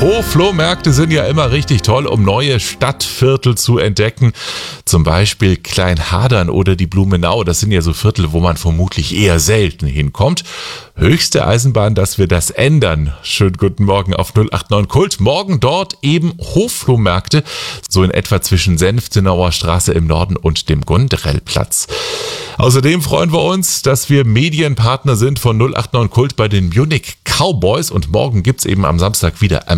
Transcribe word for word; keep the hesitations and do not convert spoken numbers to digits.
Hoflohmärkte sind ja immer richtig toll, um neue Stadtviertel zu entdecken. Zum Beispiel Kleinhadern oder die Blumenau. Das sind ja so Viertel, wo man vermutlich eher selten hinkommt. Höchste Eisenbahn, dass wir das ändern. Schönen guten Morgen auf null acht neun Kult. Morgen dort eben Hoflohmärkte, so in etwa zwischen Senftenauer Straße im Norden und dem Gondrellplatz. Außerdem freuen wir uns, dass wir Medienpartner sind von null acht neun Kult bei den Munich Cowboys und morgen gibt's eben am Samstag wieder